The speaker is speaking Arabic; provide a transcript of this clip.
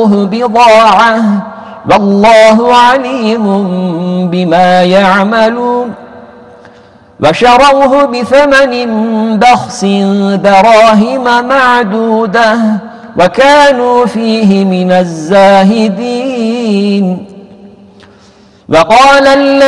ليشتروه بضاعة والله عليم بما يعملون وشروه بثمن بخس دراهم معدودة وكانوا فيه من الزاهدين. وقال